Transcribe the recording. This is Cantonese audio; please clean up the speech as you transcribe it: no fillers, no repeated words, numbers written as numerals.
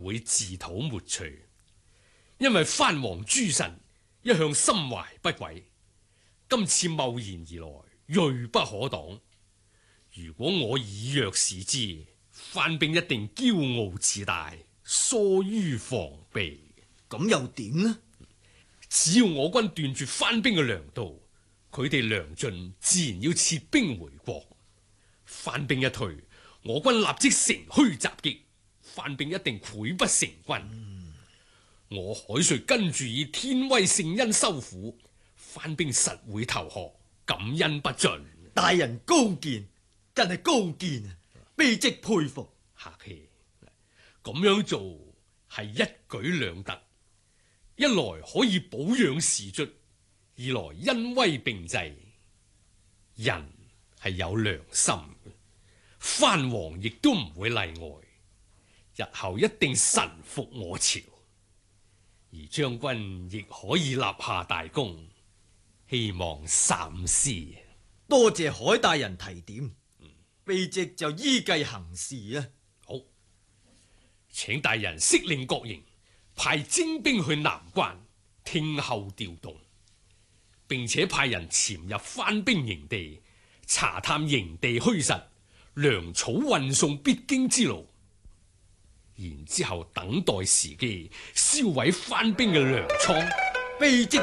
會自討沒趣，因為藩王諸臣一向心懷不軌，今次貿然而來，銳不可擋。如果我以弱視之，藩兵一定驕傲自大，疏於防備。 咁又點呢？ 只要我軍斷絕藩兵嘅糧道，佢哋糧盡，自然要撤兵回國。藩兵一退，我軍立即乘虛襲擊，藩兵一定潰不成軍。我海瑞跟住以天威聖恩收撫，藩兵實會投降，感恩不盡。 大人高見，真係高見啊！卑職佩服。 客氣，咁樣做係一舉兩得，一來可以保養士卒，二來恩威並濟。人係有良心嘅，藩王亦都唔會例外，日後一定臣服我朝。而將軍亦可以立下大功，希望三思。 多謝海大人提點，卑職就依計行事啊！ 好，請大人悉令各營派精兵去南關聽候調動，並且派人潛入藩兵營地查探營地虛實，糧草運送必經之路。然之後等待時機，燒毀藩兵嘅糧倉。 卑職